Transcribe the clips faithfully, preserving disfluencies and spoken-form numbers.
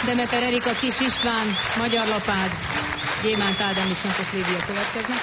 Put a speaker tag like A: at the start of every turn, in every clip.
A: Demeter Erika, Kis István, Magyar Lapád, Gyémánt Ádám és Santos Lívia következnek.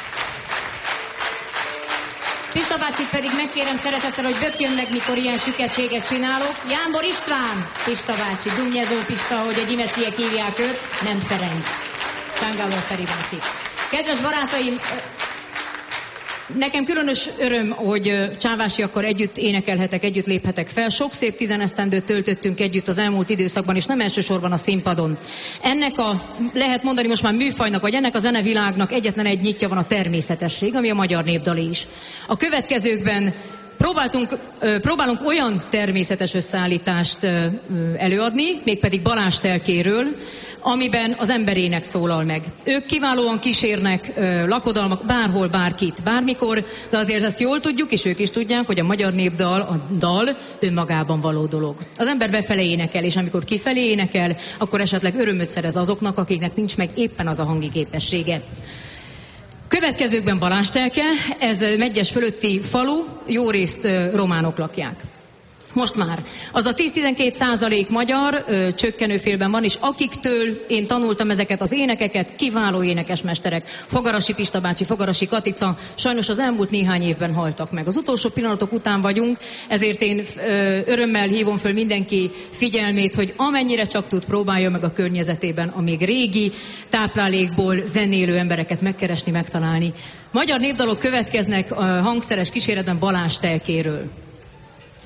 A: Pista bácsit pedig megkérem szeretettel, hogy bökjön meg, mikor ilyen süketséget csinálok. Jámbor István, Pista bácsi, Dunnyezó Pista, hogy a gyimesiek hívják őt, nem Ferenc. Tángáló Feri bácsi. Kedves barátaim, nekem különös öröm, hogy Csávásiakkal együtt énekelhetek, együtt léphetek fel. Sok szép tizenesztendőt töltöttünk együtt az elmúlt időszakban, és nem elsősorban a színpadon. Ennek a, lehet mondani most már műfajnak, vagy ennek a zenevilágnak egyetlen egy nyitja van, a természetesség, ami a magyar népdal is. A következőkben Próbáltunk, próbálunk olyan természetes összeállítást előadni, mégpedig Balázs telkéről, amiben az emberének szólal meg. Ők kiválóan kísérnek lakodalmak bárhol, bárkit, bármikor, de azért ezt jól tudjuk, és ők is tudják, hogy a magyar népdal, a dal önmagában való dolog. Az ember befele énekel, és amikor kifelé énekel, akkor esetleg örömöt szerez azoknak, akiknek nincs meg éppen az a hangi képessége. Következőkben Balázs telke, ez Medgyes fölötti falu, jó részt románok lakják. Most már az a tíz-tizenkét százalék magyar ö, csökkenőfélben van, és akiktől én tanultam ezeket az énekeket, kiváló énekesmesterek. Fogarasi Pista bácsi, Fogarasi Katica, sajnos az elmúlt néhány évben haltak meg. Az utolsó pillanatok után vagyunk, ezért én ö, örömmel hívom föl mindenki figyelmét, hogy amennyire csak tud, próbálja meg a környezetében a még régi táplálékból zenélő embereket megkeresni, megtalálni. Magyar népdalok következnek a hangszeres kíséretben Balázs telkéről.